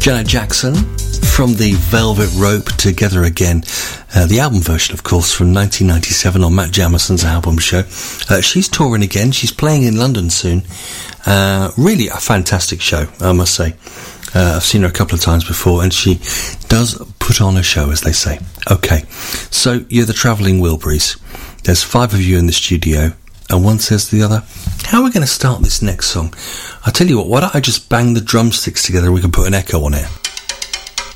Janet Jackson from the Velvet Rope, Together Again. The album version, of course, from 1997 on Matt Jamison's album show. She's touring again. She's playing in London soon. Really a fantastic show, I must say. I've seen her a couple of times before, and she does put on a show, as they say. Okay, so you're the Travelling Wilburys. There's 5 of you in the studio, and one says to the other, how are we going to start this next song? I tell you what, why don't I just bang the drumsticks together and we can put an echo on it?